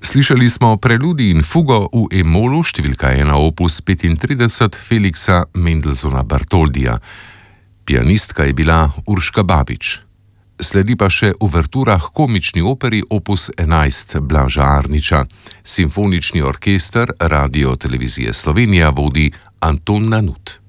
Slišali smo preludij in fugo v E-molu številka 1 opus 35 Felixa Mendelssohna Bartholdija. Pianistka je bila Urška Babič. Sledi pa še uvertura h komični operi opus 11 Blaža Arniča. Simfonični orkester Radio Televizije Slovenija vodi Anton Nanut.